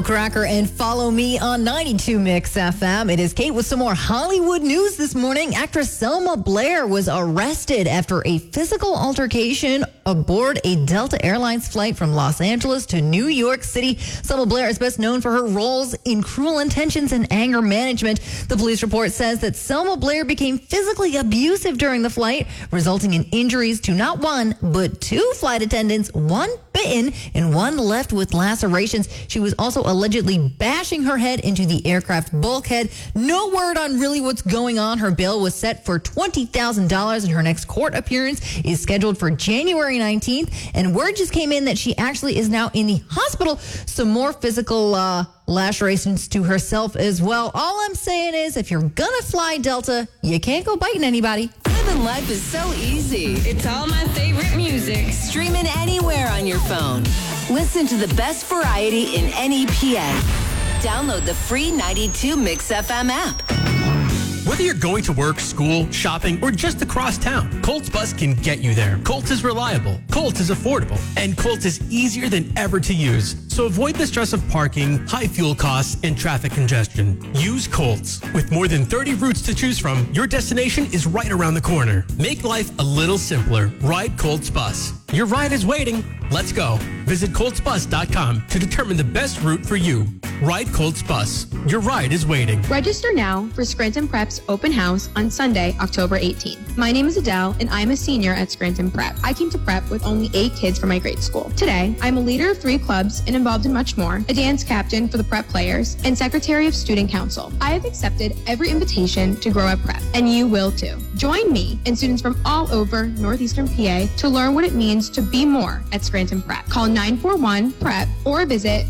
Cracker and follow me on 92 Mix FM. It is Kate with some more Hollywood news this morning. Actress Selma Blair was arrested after a physical altercation aboard a Delta Airlines flight from Los Angeles to New York City. Selma Blair is best known for her roles in Cruel Intentions and Anger Management. The police report says that Selma Blair became physically abusive during the flight, resulting in injuries to not one, but two flight attendants, one bitten and one left with lacerations. She was also allegedly bashing her head into the aircraft bulkhead. No word on really what's going on. Her bail was set for $20,000 and her next court appearance is scheduled for January 19th. And word just came in that she actually is now in the hospital. Some more physical lacerations to herself as well. All I'm saying is if you're gonna fly Delta, you can't go biting anybody. Living life is so easy. It's all my favorite music. Streaming anywhere on your phone. Listen to the best variety in any PA. Download the free 92 Mix FM app. Whether you're going to work, school, shopping, or just across town, Colts Bus can get you there. Colts is reliable, Colts is affordable, and Colts is easier than ever to use. So avoid the stress of parking, high fuel costs, and traffic congestion. Use Colts. With more than 30 routes to choose from, your destination is right around the corner. Make life a little simpler. Ride Colts Bus. Your ride is waiting. Let's go. Visit coltsbus.com to determine the best route for you. Ride Colts Bus. Your ride is waiting. Register now for Scranton Prep's open house on Sunday, October 18th. My name is Adele, and I'm a senior at Scranton Prep. I came to Prep with only 8 kids from my grade school. Today, I'm a leader of 3 clubs and involved in much more, a dance captain for the Prep players, and secretary of student council. I have accepted every invitation to grow at Prep, and you will too. Join me and students from all over Northeastern PA to learn what it means to be more at Scranton Prep. Call 941-PREP or visit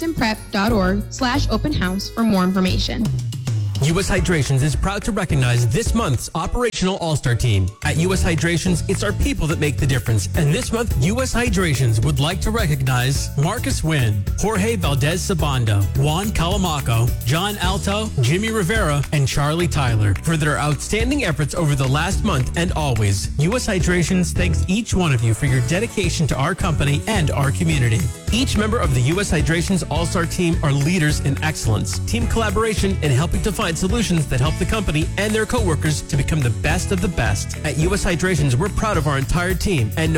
scrantonprep.org/open house for more information. U.S. Hydrations is proud to recognize this month's Operational All-Star Team. At U.S. Hydrations, it's our people that make the difference. And this month, U.S. Hydrations would like to recognize Marcus Wynn, Jorge Valdez-Sabando, Juan Calamaco, John Alto, Jimmy Rivera, and Charlie Tyler for their outstanding efforts over the last month and always. U.S. Hydrations thanks each one of you for your dedication to our company and our community. Each member of the U.S. Hydrations All-Star Team are leaders in excellence, team collaboration, and helping to find solutions that help the company and their coworkers to become the best of the best. At U.S. Hydrations, we're proud of our entire team and